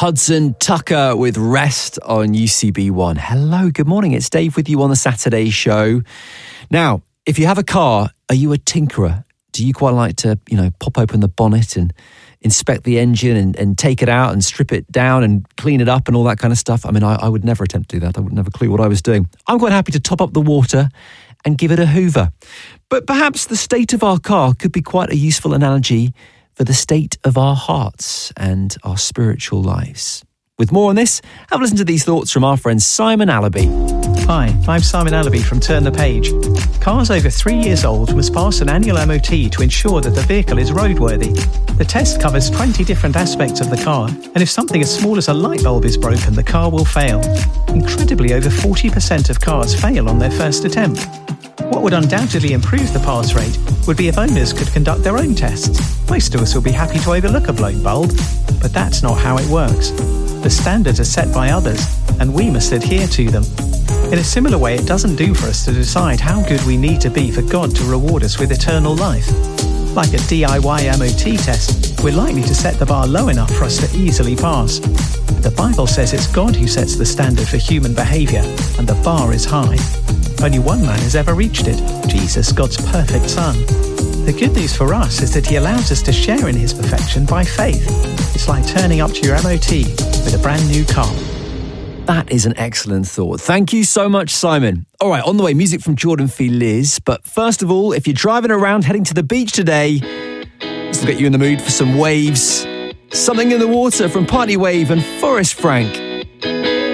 Hudson Tucker with Rest on UCB1. Hello, good morning. It's Dave with you on the Saturday show. Now, if you have a car, are you a tinkerer? Do you quite like to, pop open the bonnet and inspect the engine and take it out and strip it down and clean it up and all that kind of stuff? I mean, I would never attempt to do that. I wouldn't have a clue what I was doing. I'm quite happy to top up the water and give it a hoover. But perhaps the state of our car could be quite a useful analogy for the state of our hearts and our spiritual lives. With more on this, have a listen to these thoughts from our friend Simon Allaby. Hi, I'm Simon Allaby from Turn the Page. Cars over 3 years old must pass an annual MOT to ensure that the vehicle is roadworthy. The test covers 20 different aspects of the car, and if something as small as a light bulb is broken, the car will fail. Incredibly, over 40% of cars fail on their first attempt. What would undoubtedly improve the pass rate would be if owners could conduct their own tests. Most of us will be happy to overlook a blown bulb, but that's not how it works. The standards are set by others, and we must adhere to them. In a similar way, it doesn't do for us to decide how good we need to be for God to reward us with eternal life. Like a DIY MOT test, we're likely to set the bar low enough for us to easily pass. The Bible says it's God who sets the standard for human behaviour, and the bar is high. Only one man has ever reached it, Jesus, God's perfect Son. The good news for us is that he allows us to share in his perfection by faith. It's like turning up to your MOT with a brand new car. That is an excellent thought. Thank you so much, Simon. All right, on the way, music from Jordan Feliz. But first of all, if you're driving around heading to the beach today, this will get you in the mood for some waves. Something in the Water from Party Wave and Forrest Frank.